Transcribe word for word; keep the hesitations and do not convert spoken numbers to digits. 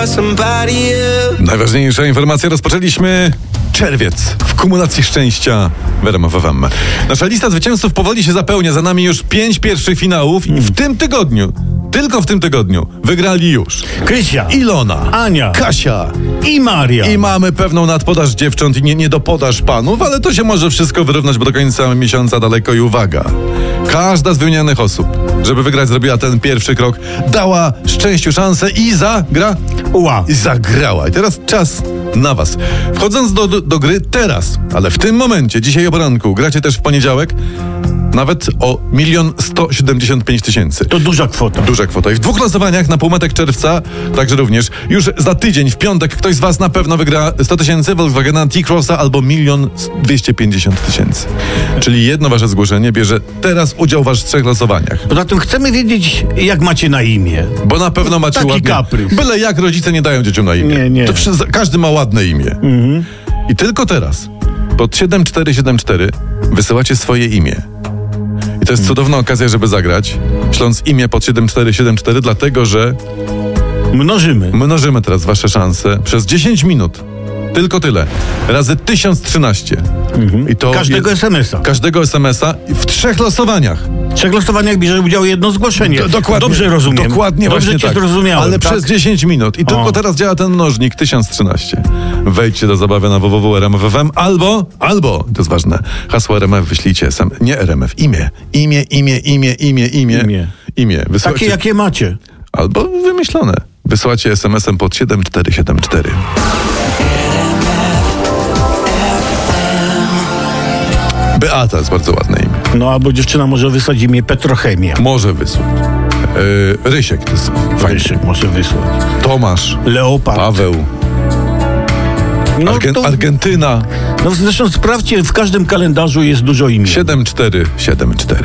Najważniejsza informacja, rozpoczęliśmy czerwiec w kumulacji szczęścia w R M F F M. Nasza lista zwycięzców powoli się zapełnia, za nami już pięć pierwszych finałów i w tym tygodniu, tylko w tym tygodniu wygrali już Krysia, Ilona, Ania, Kasia i Maria. i mamy pewną nadpodaż dziewcząt i nie, nie dopodaż panów, ale to się może wszystko wyrównać, bo do końca miesiąca daleko i uwaga. Każda z wymienionych osób, żeby wygrać, zrobiła ten pierwszy krok, dała szczęściu szansę i zagra... Ua. I zagrała. I teraz czas na was. Wchodząc do, do, do gry teraz, ale w tym momencie, dzisiaj o poranku, gracie też w poniedziałek, nawet o milion sto siedemdziesiąt pięć tysięcy. To duża kwota. Duża kwota. I w dwóch losowaniach na półmetek czerwca, także również już za tydzień, w piątek, ktoś z was na pewno wygra sto tysięcy Volkswagena T-Crossa albo milion dwieście pięćdziesiąt tysięcy. Czyli jedno wasze zgłoszenie bierze teraz udział w waszych trzech losowaniach. Poza tym chcemy wiedzieć, jak macie na imię. Bo na pewno macie Taki ładne... kaprys. Byle jak rodzice nie dają dzieciom na imię. Nie, nie. To wszyscy, każdy ma ładne imię. Mhm. I tylko teraz, pod siedem cztery siedem cztery wysyłacie swoje imię. I to jest cudowna okazja, żeby zagrać, śląc imię pod siedem cztery siedem cztery, dlatego że Mnożymy. mnożymy teraz wasze szanse przez dziesięć minut. Tylko tyle. Razy tysiąc trzynaście. Mhm. I to Każdego jest, es em es a. Każdego es em es a w trzech losowaniach. W trzech losowaniach bierze udział jedno zgłoszenie. Do, dokładnie, Dobrze rozumiem. Dokładnie Dobrze właśnie cię tak. zrozumiałem. Ale tak? przez dziesięć minut. I tylko O. teraz działa ten mnożnik tysiąc trzynaście. Wejdźcie do zabawy na w w w kropka r m f f m albo, albo, to jest ważne, hasło R M F wyślijcie sam, nie R M F, imię. Imię, imię, imię, imię, imię. Imię. Imię. Wysyłacie, Takie, jakie macie. albo wymyślone. Wysyłacie es em es em pod siedem cztery siedem cztery. Beata jest bardzo ładne imię. No, albo dziewczyna może wysłać imię Petrochemia. Może wysłać. Yy, Rysiek to jest fajny. Rysiek może wysłać. Tomasz. Leopard. Paweł. No, Argen- to, Argentyna. no zresztą sprawdźcie, w każdym kalendarzu jest dużo imion. siedem cztery siedem cztery.